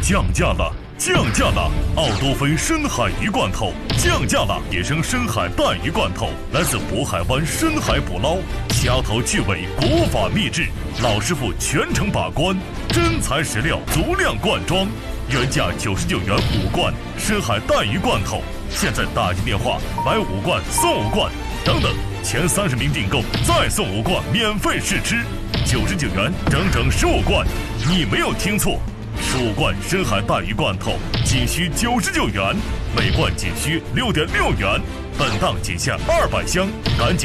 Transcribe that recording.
降价了！降价了！奥多菲深海鱼罐头降价了！野生深海带鱼罐头来自渤海湾深海捕捞，掐头去尾，国法秘制，老师傅全程把关，真材实料，足量灌装，原价99元5罐深海带鱼罐头，现在打进电话买5罐送5罐，等等，前30名订购再送5罐免费试吃，99元整整15罐，你没有听错。15罐深海带鱼罐头仅需99元，每罐仅需6.6元，本档仅限200箱，赶紧